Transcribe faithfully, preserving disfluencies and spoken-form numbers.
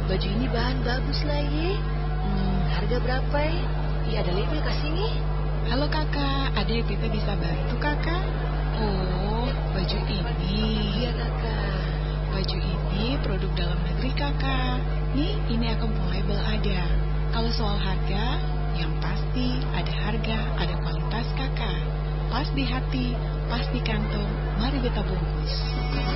baju ini bahan bagus lagi. Hmm, harga berapa ya? Iya, ada label kasih nih. Halo kakak, adik Pipi bisa bantu kakak? Oh, baju ini. Iya kakak. Baju ini produk dalam negeri kakak. Nih, ini aku mau label ada. Kalau soal harga, yang pasti ada harga, ada kualitas kakak. Pas di hati, pas di kantong, mari kita bungkus.